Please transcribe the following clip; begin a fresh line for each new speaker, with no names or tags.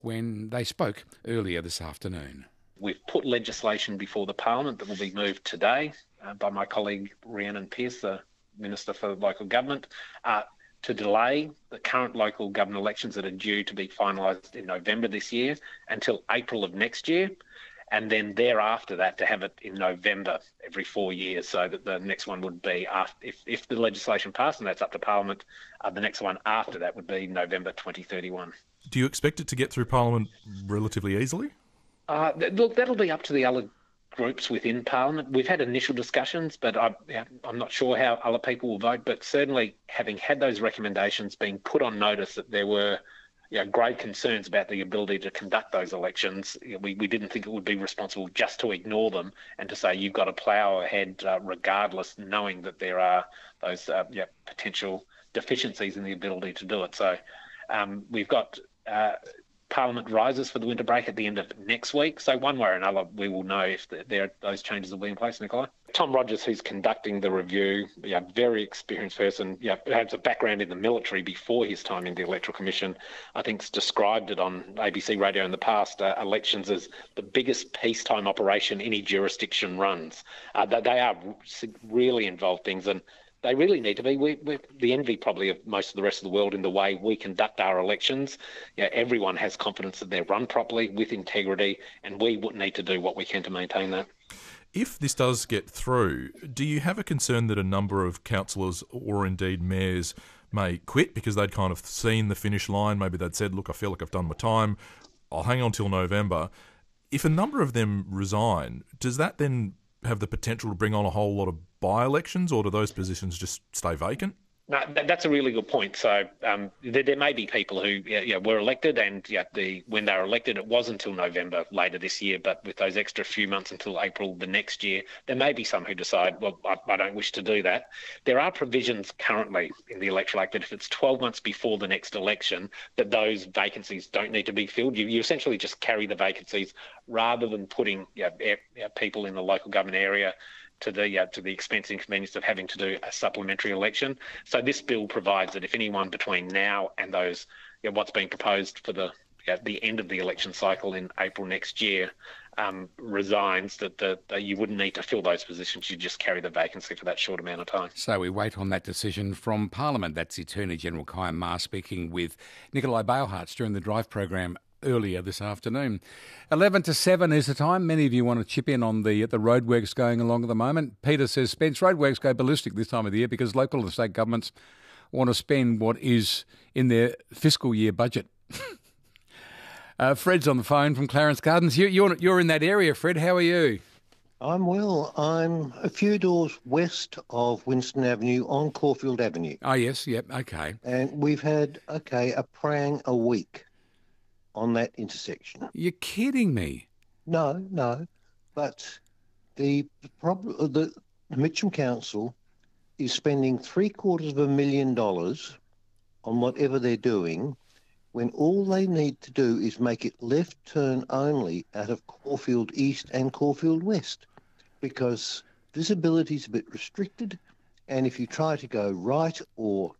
when they spoke earlier this afternoon.
We've put legislation before the Parliament that will be moved today by my colleague Rhiannon Pearce, the Minister for Local Government, to delay the current local government elections that are due to be finalised in November this year until April of next year, and then thereafter that to have it in November every 4 years, so that the next one would be, if the legislation passed, and that's up to Parliament, the next one after that would be November 2031.
Do you expect it to get through Parliament relatively easily?
Look, that'll be up to the other groups within Parliament. We've had initial discussions, but I'm not sure how other people will vote. But certainly, having had those recommendations being put on notice that there were grave concerns about the ability to conduct those elections, we didn't think it would be responsible just to ignore them and to say you've got to plough ahead regardless, knowing that there are those potential deficiencies in the ability to do it. So we've got Parliament rises for the winter break at the end of next week. So one way or another, we will know if those changes will be in place, Nicola. Tom Rogers, who's conducting the review, very experienced person, has a background in the military before his time in the Electoral Commission, I think's described it on ABC Radio in the past, elections as the biggest peacetime operation any jurisdiction runs. They are really involved things, and they really need to be. We're the envy probably of most of the rest of the world in the way we conduct our elections. Everyone has confidence that they're run properly with integrity, and we would need to do what we can to maintain that.
If this does get through, do you have a concern that a number of councillors or indeed mayors may quit because they'd kind of seen the finish line? Maybe they'd said, look, I feel like I've done my time. I'll hang on till November. If a number of them resign, does that then have the potential to bring on a whole lot of by-elections, or do those positions just stay vacant?
No, that's a really good point. So there may be people who were elected, and when they were elected, it was until November later this year. But with those extra few months until April the next year, there may be some who decide, well, I don't wish to do that. There are provisions currently in the Electoral Act that if it's 12 months before the next election, that those vacancies don't need to be filled. You essentially just carry the vacancies rather than putting people in the local government area to the expense and inconvenience of having to do a supplementary election. So this bill provides that if anyone between now and those what's being proposed for the end of the election cycle in April next year resigns, that you wouldn't need to fill those positions. You just carry the vacancy for that short amount of time.
So we wait on that decision from Parliament. That's Attorney General Kyan Ma speaking with Nikolai Bailhartz during the Drive program earlier this afternoon. 11 to 7 is the time. Many of you want to chip in on the roadworks going along at the moment. Peter says, Spence, roadworks go ballistic this time of the year because local and state governments want to spend what is in their fiscal year budget. Fred's on the phone from Clarence Gardens. You're in that area, Fred. How are you?
I'm well. I'm a few doors west of Winston Avenue on Caulfield Avenue.
Oh, yes. Yep. Okay.
And we've had, a prang a week on that intersection.
You're kidding me.
No. But the Mitcham Council is spending $750,000 on whatever they're doing, when all they need to do is make it left turn only out of Caulfield East and Caulfield West, because visibility is a bit restricted, and if you try to go right or